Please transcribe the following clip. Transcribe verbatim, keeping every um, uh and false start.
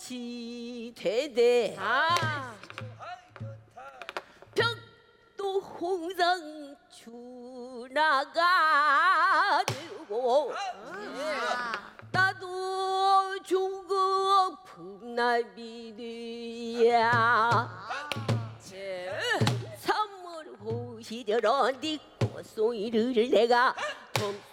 꽃이 되되 아, 벽도 홍상 주나가고 나도 중국 품날비리야 삼월 호시려러 네 꽃송이를 내가